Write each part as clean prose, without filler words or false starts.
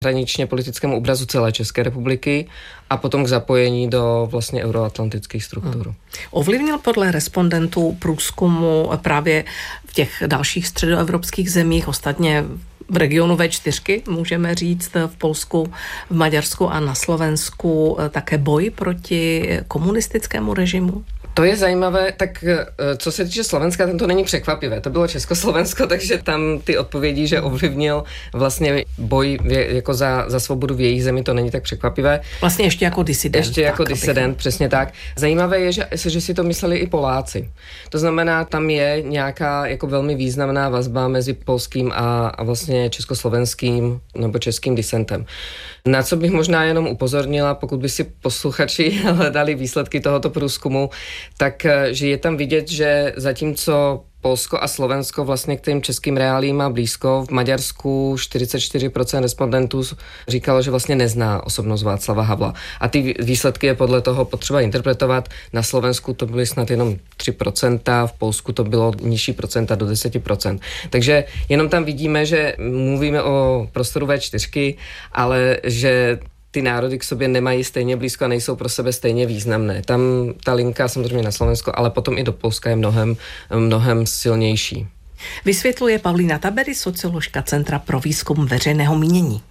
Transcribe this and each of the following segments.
hraničně politickému obrazu celé České republiky a potom k zapojení do vlastně euroatlantických struktur. Ovlivnil podle respondentů průzkumu právě v těch dalších středoevropských zemích, ostatně v regionu V4, můžeme říct, v Polsku, v Maďarsku a na Slovensku také boj proti komunistickému režimu? To je zajímavé, tak co se týče Slovenska, tam to není překvapivé. To bylo Československo, takže tam ty odpovědi, že ovlivnil vlastně boj jako za svobodu v jejich zemi, to není tak překvapivé. Vlastně ještě jako disident. Ještě jako disident, přesně tak. Zajímavé je, že si to mysleli i Poláci. To znamená, tam je nějaká jako velmi významná vazba mezi polským a vlastně československým nebo českým disentem. Na co bych možná jenom upozornila, pokud by si posluchači hledali výsledky tohoto průzkumu, tak že je tam vidět, že zatímco Polsko a Slovensko vlastně k těm českým reálím má blízko, v Maďarsku 44% respondentů říkalo, že vlastně nezná osobnost Václava Havla. A ty výsledky je podle toho potřeba interpretovat. Na Slovensku to byly snad jenom 3%, v Polsku to bylo nižší procenta do 10%. Takže jenom tam vidíme, že mluvíme o prostoru V4, ale že ty národy k sobě nemají stejně blízko a nejsou pro sebe stejně významné. Tam ta linka samozřejmě na Slovensko, ale potom i do Polska je mnohem silnější. Vysvětluje Paulína Tabery, socioložka Centra pro výzkum veřejného mínění.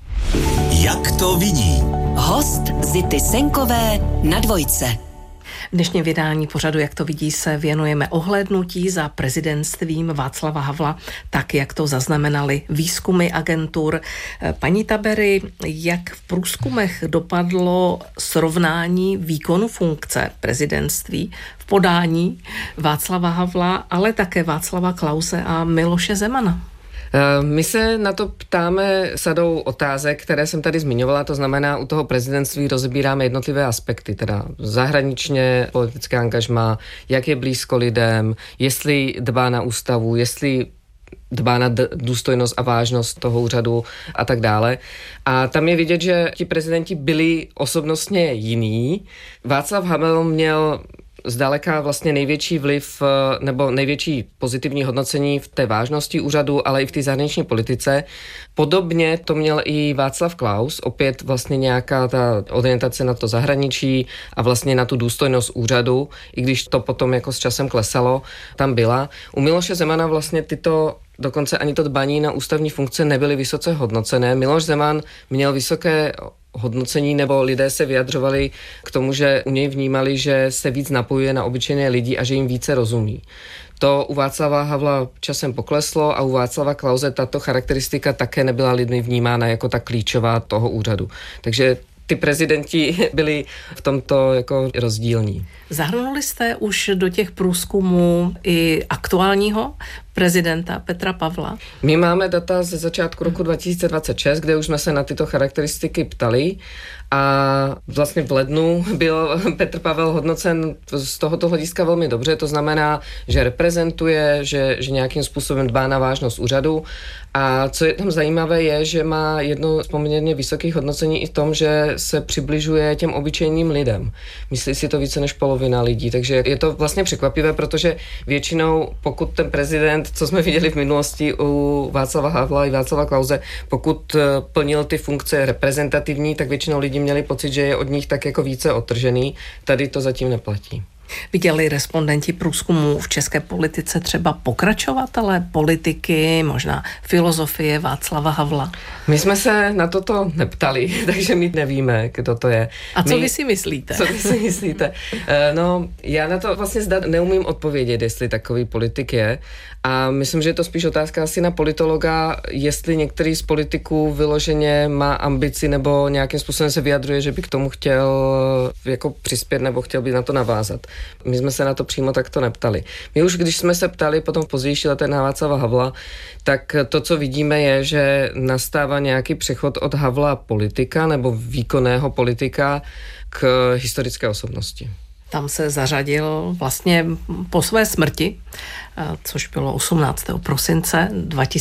Jak to vidí? Host Zity Senkové na Dvojce. V dnešním vydání pořadu Jak to vidí se věnujeme ohlédnutí za prezidentstvím Václava Havla, tak jak to zaznamenali výzkumy agentur. Paní Tabery, jak v průzkumech dopadlo srovnání výkonu funkce prezidentství v podání Václava Havla, ale také Václava Klause a Miloše Zemana? My se na to ptáme sadou otázek, které jsem tady zmiňovala, to znamená, u toho prezidentství rozebíráme jednotlivé aspekty, teda zahraničně politické angažmá, jak je blízko lidem, jestli dbá na ústavu, jestli dbá na důstojnost a vážnost toho úřadu a tak dále. A tam je vidět, že ti prezidenti byli osobnostně jiný. Václav Havel měl zdaleka vlastně největší vliv nebo největší pozitivní hodnocení v té vážnosti úřadu, ale i v té zahraniční politice. Podobně to měl i Václav Klaus, opět vlastně nějaká ta orientace na to zahraničí a vlastně na tu důstojnost úřadu, i když to potom jako s časem klesalo, tam byla. U Miloše Zemana vlastně dokonce ani to dbaní na ústavní funkce nebyly vysoce hodnocené. Miloš Zeman měl vysoké hodnocení, nebo lidé se vyjadřovali k tomu, že u něj vnímali, že se víc napojuje na obyčejné lidi a že jim více rozumí. To u Václava Havla časem pokleslo a u Václava Klause tato charakteristika také nebyla lidmi vnímána jako ta klíčová toho úřadu. Takže ty prezidenti byli v tomto jako rozdílní. Zahrnuli jste už do těch průzkumů i aktuálního prezidenta Petra Pavla? My máme data ze začátku roku 2026, kde už jsme se na tyto charakteristiky ptali a vlastně v lednu byl Petr Pavel hodnocen z tohoto hlediska velmi dobře, to znamená, že reprezentuje, že nějakým způsobem dbá na vážnost úřadu a co je tam zajímavé je, že má jedno z poměrně vysokých hodnocení i v tom, že se přibližuje těm obyčejným lidem. Myslí si to více než polovina lidí, takže je to vlastně překvapivé, protože většinou, pokud ten prezident, co jsme viděli v minulosti u Václava Havla i Václava Klause, pokud plnil ty funkce reprezentativní, tak většinou lidi měli pocit, že je od nich tak jako více odtržený. Tady to zatím neplatí. Viděli respondenti průzkumu v české politice třeba pokračovatele politiky, možná filozofie Václava Havla? My jsme se na toto neptali, takže my nevíme, kdo to je. A co vy si myslíte? Co vy si myslíte? No, já na to vlastně neumím odpovědět, jestli takový politik je. A myslím, že je to spíš otázka asi na politologa, jestli některý z politiků vyloženě má ambici nebo nějakým způsobem se vyjadřuje, že by k tomu chtěl jako přispět nebo chtěl by na to navázat. My jsme se na to přímo takto neptali. My už, když jsme se ptali potom v pozdější letech na Václava Havla, tak to, co vidíme, je, že nastává nějaký přechod od Havla politika nebo výkonného politika k historické osobnosti. Tam se zařadil vlastně po své smrti, což bylo 18. prosince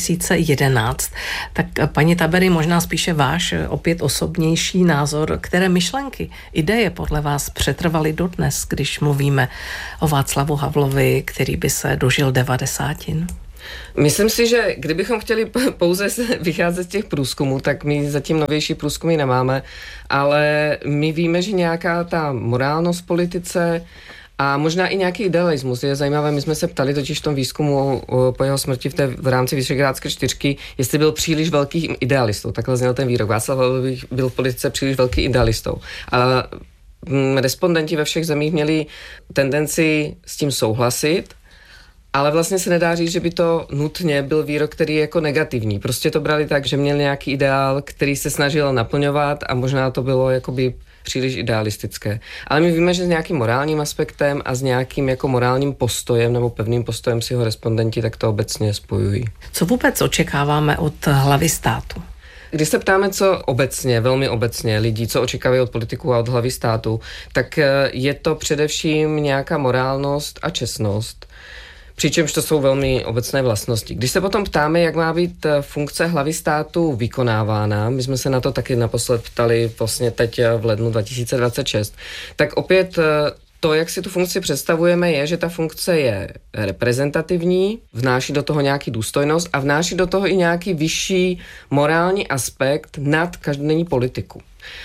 2011. Tak paní Tabery, možná spíše váš opět osobnější názor, které myšlenky, ideje podle vás přetrvaly dodnes, když mluvíme o Václavu Havlovi, který by se dožil 90. Myslím si, že kdybychom chtěli pouze vycházet z těch průzkumů, tak my zatím novější průzkumy nemáme, ale my víme, že nějaká ta morálnost v politice a možná i nějaký idealismus je zajímavé. My jsme se ptali totiž v tom výzkumu po jeho smrti v rámci Visegrádské čtyřky, jestli byl příliš velkým idealistou. Takhle zněl ten výrok. Václav Havel byl v politice příliš velký idealistou. Ale respondenti ve všech zemích měli tendenci s tím souhlasit, ale vlastně se nedá říct, že by to nutně byl výrok, který je jako negativní. Prostě to brali tak, že měl nějaký ideál, který se snažil naplňovat a možná to bylo jakoby příliš idealistické. Ale my víme, že s nějakým morálním aspektem a s nějakým jako morálním postojem nebo pevným postojem si ho respondenti tak to obecně spojují. Co vůbec očekáváme od hlavy státu? Když se ptáme, co obecně, velmi obecně lidí, co očekávají od politiků a od hlavy státu, tak je to především nějaká morálnost a čestnost. Přičemž to jsou velmi obecné vlastnosti. Když se potom ptáme, jak má být funkce hlavy státu vykonávána, my jsme se na to taky naposled ptali vlastně teď v lednu 2026, tak opět to, jak si tu funkci představujeme, je, že ta funkce je reprezentativní, vnáší do toho nějaký důstojnost a vnáší do toho i nějaký vyšší morální aspekt nad každodenní politiku.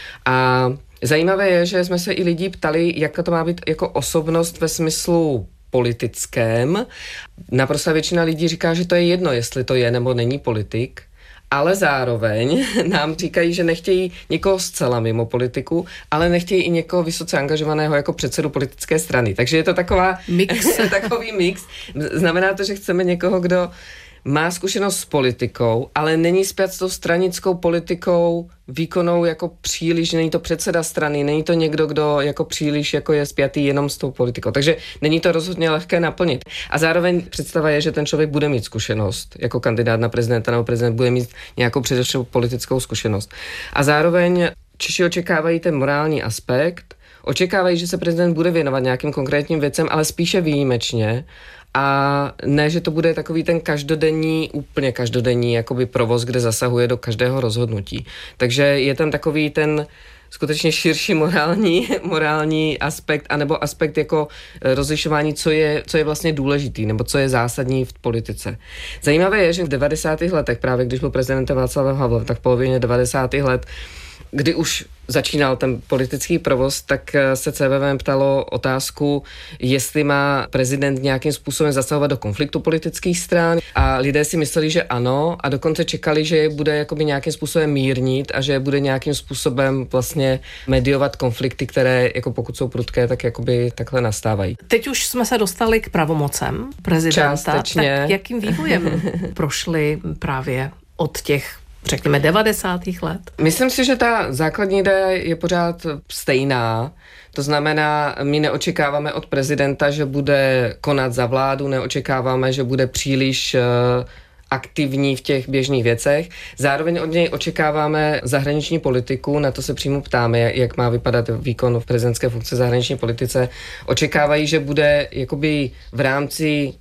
A zajímavé je, že jsme se i lidí ptali, jak to má být jako osobnost ve smyslu politickém. Naprosto většina lidí říká, že to je jedno, jestli to je nebo není politik, ale zároveň nám říkají, že nechtějí někoho zcela mimo politiku, ale nechtějí i někoho vysoce angažovaného jako předsedu politické strany. Takže je to takový mix. Znamená to, že chceme někoho, kdo má zkušenost s politikou, ale není spjat s tou stranickou politikou výkonou jako příliš, není to předseda strany, není to někdo, kdo jako příliš jako je spjatý jenom s tou politikou. Takže není to rozhodně lehké naplnit. A zároveň představa je, že ten člověk bude mít zkušenost, jako kandidát na prezidenta nebo prezident bude mít nějakou především politickou zkušenost. A zároveň Češi očekávají ten morální aspekt, očekávají, že se prezident bude věnovat nějakým konkrétním věcem, ale spíše výjimečně. A ne, že to bude takový ten úplně každodenní jakoby provoz, kde zasahuje do každého rozhodnutí. Takže je tam takový ten skutečně širší morální aspekt, anebo aspekt jako rozlišování, co je vlastně důležitý, nebo co je zásadní v politice. Zajímavé je, že v 90. letech, právě když byl prezidentem Václav Havel, tak v polovině 90. let, kdy už začínal ten politický provoz, tak se CVVM ptalo otázku, jestli má prezident nějakým způsobem zasahovat do konfliktu politických stran a lidé si mysleli, že ano a dokonce čekali, že je bude jakoby nějakým způsobem mírnit a že bude nějakým způsobem vlastně mediovat konflikty, které jako pokud jsou prudké, tak jakoby takhle nastávají. Teď už jsme se dostali k pravomocem prezidenta. Částečně. Tak jakým vývojem prošli právě od těch řekněme 90. let? Myslím si, že ta základní idea je pořád stejná. To znamená, my neočekáváme od prezidenta, že bude konat za vládu, neočekáváme, že bude příliš aktivní v těch běžných věcech. Zároveň od něj očekáváme zahraniční politiku, na to se přímo ptáme, jak má vypadat výkon v prezidentské funkci zahraniční politice. Očekávají, že bude jakoby v rámci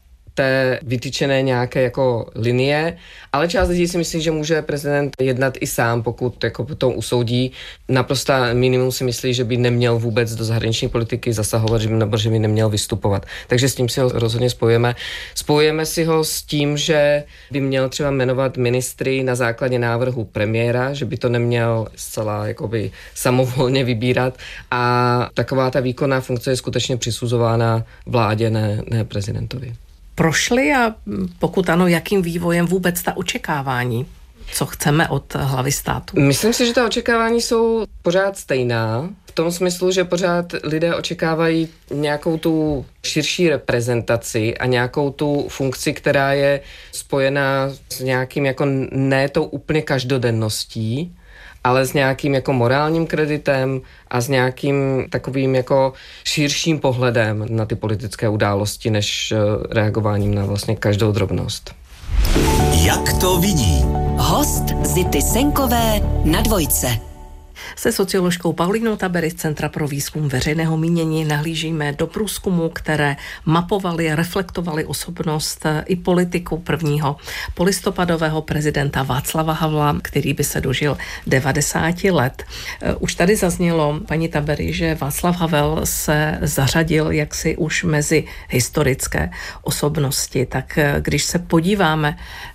té vytyčené nějaké jako linie, ale část lidí si myslí, že může prezident jednat i sám, pokud jako potom usoudí. Naprosto minimum si myslí, že by neměl vůbec do zahraniční politiky zasahovat, nebo že by neměl vystupovat. Takže s tím si ho rozhodně spojujeme. Spojujeme si ho s tím, že by měl třeba jmenovat ministry na základě návrhu premiéra, že by to neměl zcela jakoby samovolně vybírat a taková ta výkonná funkce je skutečně přisuzována vládě, ne prezidentovi. Prošli a pokud ano, jakým vývojem vůbec ta očekávání, co chceme od hlavy státu? Myslím si, že ta očekávání jsou pořád stejná, v tom smyslu, že pořád lidé očekávají nějakou tu širší reprezentaci a nějakou tu funkci, která je spojená s nějakým jako ne tou úplně každodenností, ale s nějakým jako morálním kreditem a s nějakým takovým jako širším pohledem na ty politické události, než reagováním na vlastně každou drobnost. Jak to vidí? Host Zity Senkové na Dvojce. Se socioložkou Paulínou Tabery z Centra pro výzkum veřejného mínění nahlížíme do průzkumu, které mapovaly a reflektovaly osobnost i politiku prvního polistopadového prezidenta Václava Havla, který by se dožil 90 let. Už tady zaznělo, paní Tabery, že Václav Havel se zařadil jaksi už mezi historické osobnosti. Tak když se podíváme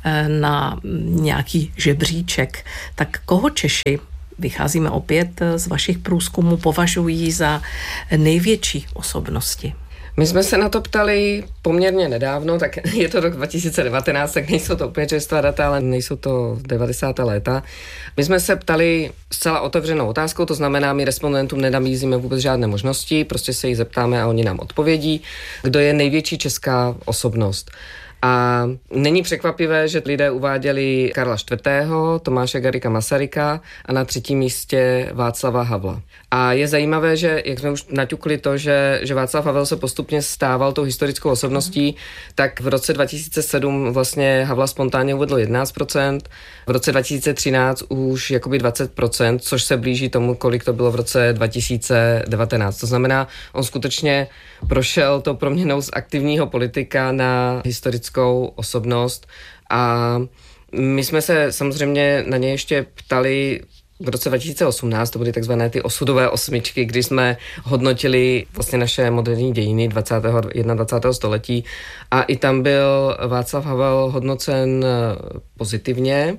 na nějaký žebříček, tak koho Češi, vycházíme opět z vašich průzkumů, považují za největší osobnosti? My jsme se na to ptali poměrně nedávno, tak je to rok 2019, tak nejsou to úplně čerstvá data, ale nejsou to 90. léta. My jsme se ptali zcela otevřenou otázkou, to znamená, my respondentům nenabízíme vůbec žádné možnosti, prostě se jich zeptáme a oni nám odpovědí, kdo je největší česká osobnost. A není překvapivé, že lidé uváděli Karla IV., Tomáše Garrigua Masaryka a na třetím místě Václava Havla. A je zajímavé, že, jak jsme už naťukli to, že Václav Havel se postupně stával tou historickou osobností, tak v roce 2007 vlastně Havla spontánně uvedl 11%, v roce 2013 už jakoby 20%, což se blíží tomu, kolik to bylo v roce 2019. To znamená, on skutečně prošel to proměnou z aktivního politika na historickou osobnost a my jsme se samozřejmě na ně ještě ptali v roce 2018, to byly takzvané ty osudové osmičky, kdy jsme hodnotili vlastně naše moderní dějiny 21. století a i tam byl Václav Havel hodnocen pozitivně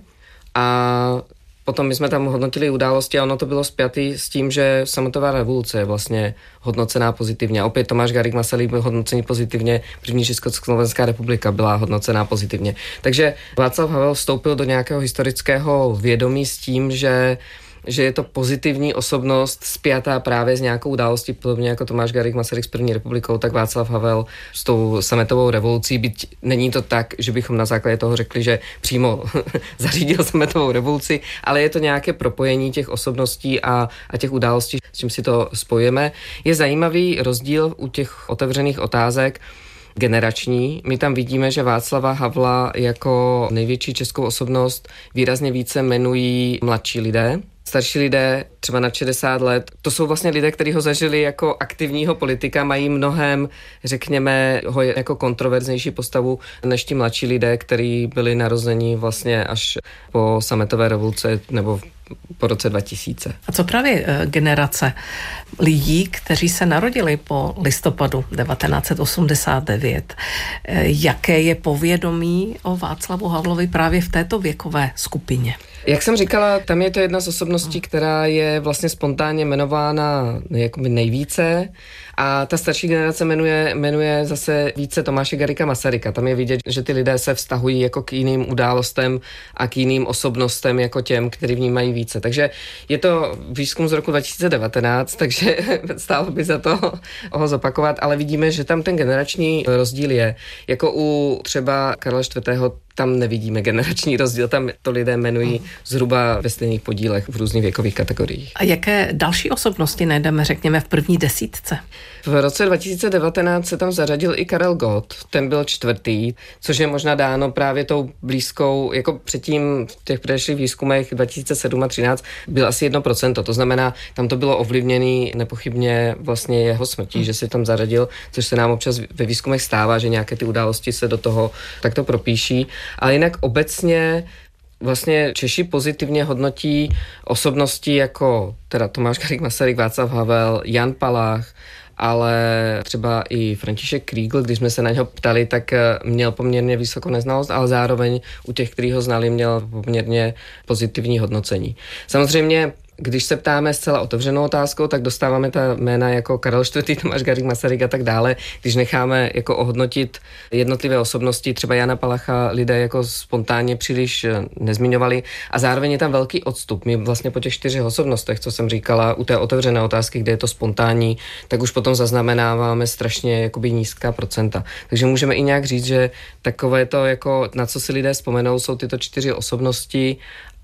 a potom my jsme tam hodnotili události a ono to bylo spjaté s tím, že sametová revoluce je vlastně hodnocená pozitivně. A opět Tomáš Garrigue Masaryk byl hodnocený pozitivně, první Československá republika byla hodnocená pozitivně. Takže Václav Havel vstoupil do nějakého historického vědomí s tím, že je to pozitivní osobnost spjatá právě s nějakou událostí, podobně jako Tomáš Garrigue Masaryk s první republikou, tak Václav Havel s tou sametovou revolucí, byť není to tak, že bychom na základě toho řekli, že přímo zařídil sametovou revoluci, ale je to nějaké propojení těch osobností a těch událostí, s čím si to spojíme. Je zajímavý rozdíl u těch otevřených otázek generační. My tam vidíme, že Václava Havla jako největší českou osobnost výrazně více jmenují mladší lidé. Starší lidé, třeba nad 60 let, to jsou vlastně lidé, kteří ho zažili jako aktivního politika, mají mnohem, řekněme, ho jako kontroverznější postavu než ti mladší lidé, kteří byli narození vlastně až po sametové revoluce nebo po roce 2000. A co právě generace lidí, kteří se narodili po listopadu 1989? Jaké je povědomí o Václavu Havlovi právě v této věkové skupině? Jak jsem říkala, tam je to jedna z osobností, která je vlastně spontánně jmenována jakoby nejvíce a ta starší generace jmenuje zase více Tomáše Garrigua Masaryka. Tam je vidět, že ty lidé se vztahují jako k jiným událostem a k jiným osobnostem jako těm, který vnímají více. Takže je to výzkum z roku 2019, takže stálo by za to ho zopakovat, ale vidíme, že tam ten generační rozdíl je. Jako u třeba Karla IV. Tam nevidíme generační rozdíl, tam to lidé jmenují zhruba ve stejných podílech v různých věkových kategoriích. A jaké další osobnosti najdeme, řekněme, v první desítce? V roce 2019 se tam zařadil i Karel Gott, ten byl 4., což je možná dáno právě tou blízkou, jako předtím v těch předešlých výzkumech 2007 a 2013 byl asi 1%, to znamená, tam to bylo ovlivněné nepochybně vlastně jeho smrtí, že se tam zařadil, což se nám občas ve výzkumech stává, že nějaké ty události se do toho takto propíší. Ale jinak obecně vlastně Češi pozitivně hodnotí osobnosti jako teda Tomáš Garrigue Masaryk, Václav Havel, Jan Palach, ale třeba i František Kriegl, když jsme se na něho ptali, tak měl poměrně vysokou neznalost, ale zároveň u těch, kteří ho znali, měl poměrně pozitivní hodnocení. Samozřejmě když se ptáme zcela otevřenou otázkou, tak dostáváme ta jména jako Karel IV., Tomáš Garrigue Masaryk a tak dále. Když necháme jako ohodnotit jednotlivé osobnosti, třeba Jana Palacha, lidé jako spontánně příliš nezmiňovali a zároveň je tam velký odstup. My vlastně po těch 4 osobnostech, co jsem říkala, u té otevřené otázky, kde je to spontánní, tak už potom zaznamenáváme strašně jakoby nízká procenta. Takže můžeme i nějak říct, že takové to, jako na co si lidé vzpomenou, jsou tyto 4 osobnosti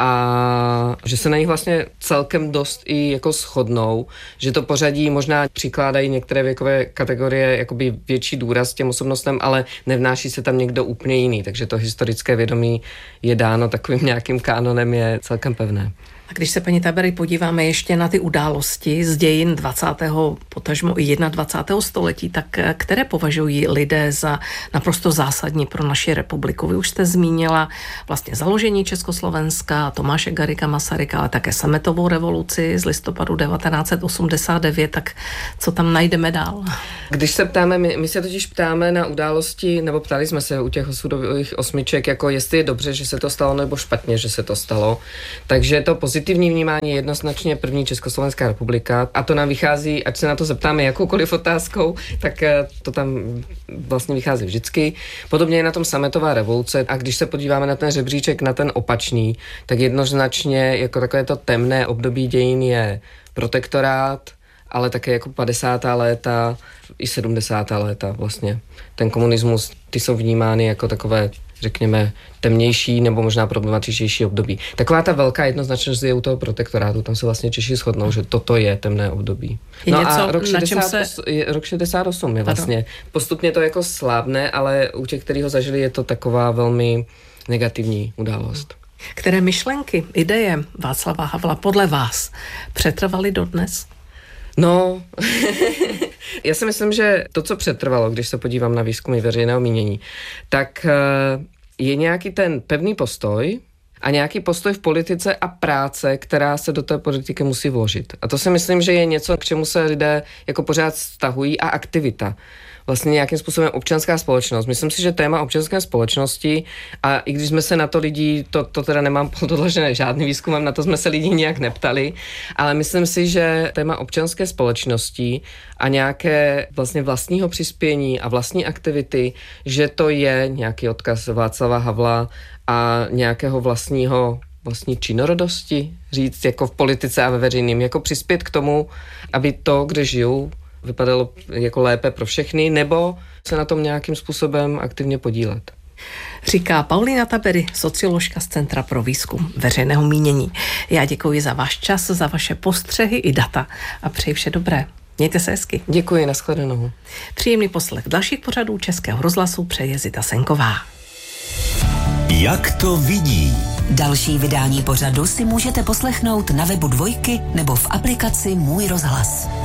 a že se na nich vlastně celkem dost i jako shodnou, že to pořadí možná přikládají některé věkové kategorie jakoby větší důraz těm osobnostem, ale nevnáší se tam někdo úplně jiný, takže to historické vědomí je dáno takovým nějakým kánonem, je celkem pevné. A když se, paní Tabery, podíváme ještě na ty události z dějin 20. potažmo i 21. století, tak které považují lidé za naprosto zásadní pro naši republiku? Vy už jste zmínila vlastně založení Československa, Tomáše Garrigua Masaryka, ale také sametovou revoluci z listopadu 1989, tak co tam najdeme dál? Když se ptáme, my se totiž ptáme na události, nebo ptali jsme se u těch osudových osmiček, jako jestli je dobře, že se to stalo, nebo špatně, že se to stalo. Takže to pozitivní vnímání je jednoznačně první Československá republika a to nám vychází, ať se na to zeptáme jakoukoliv otázkou, tak to tam vlastně vychází vždycky. Podobně je na tom sametová revoluce a když se podíváme na ten žebříček, na ten opačný, tak jednoznačně jako takové to temné období dějin je protektorát, ale také jako 50. léta i 70. léta vlastně. Ten komunismus, ty jsou vnímány jako takové, řekněme, temnější nebo možná problematičtější období. Taková ta velká jednoznačnost je u toho protektorátu, tam se vlastně Češi shodnou, že toto je temné období. Je no něco, a rok 68 je vlastně, postupně to jako slábne, ale u těch, kteří ho zažili, je to taková velmi negativní událost. Které myšlenky, ideje Václava Havla podle vás přetrvaly dodnes? No, já si myslím, že to, co přetrvalo, když se podívám na výzkumy veřejného mínění, tak je nějaký ten pevný postoj a nějaký postoj v politice a práce, která se do té politiky musí vložit. A to si myslím, že je něco, k čemu se lidé jako pořád vztahují a aktivita. Vlastně nějakým způsobem občanská společnost. Myslím si, že téma občanské společnosti a i když jsme se na to lidí, to teda nemám podložené žádný výzkumem, na to jsme se lidí nějak neptali, ale myslím si, že téma občanské společnosti a nějaké vlastně vlastního přispění a vlastní aktivity, že to je nějaký odkaz Václava Havla a nějakého vlastní činorodosti, říct jako v politice a ve veřejným, jako přispět k tomu, aby to, kde žiju, vypadalo jako lépe pro všechny, nebo se na tom nějakým způsobem aktivně podílet. Říká Paulína Tabery, socioložka z Centra pro výzkum veřejného mínění. Já děkuji za váš čas, za vaše postřehy i data a přeji vše dobré. Mějte se hezky. Děkuji, nashledanou. Příjemný poslech dalších pořadů Českého rozhlasu přeje Zita Senková. Jak to vidí? Další vydání pořadu si můžete poslechnout na webu Dvojky nebo v aplikaci Můj rozhlas.